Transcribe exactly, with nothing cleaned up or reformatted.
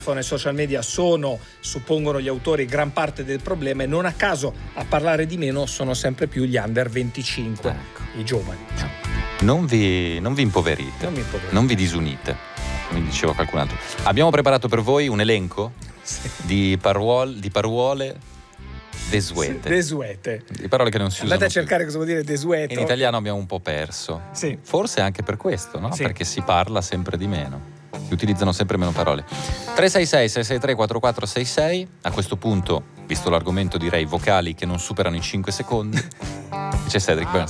e social media sono, suppongono gli autori, gran parte del problema, e non a caso a parlare di meno sono sempre più gli under venticinque, ecco. I giovani. Non vi, non vi impoverite, non vi, impoverite. Non vi disunite, come diceva qualcun altro. Abbiamo preparato per voi un elenco sì. di, paruol, di parole desuete. Desuete. Di parole che non si Andate usano a cercare più. Cosa vuol dire desueto. In italiano abbiamo un po' perso. Sì. Forse anche per questo, no? Sì. Perché si parla sempre di meno. Si utilizzano sempre meno parole. tre sei sei sei sei tre quattro quattro sei sei. A questo punto, visto l'argomento, direi vocali che non superano i cinque secondi. C'è Cedric Burns.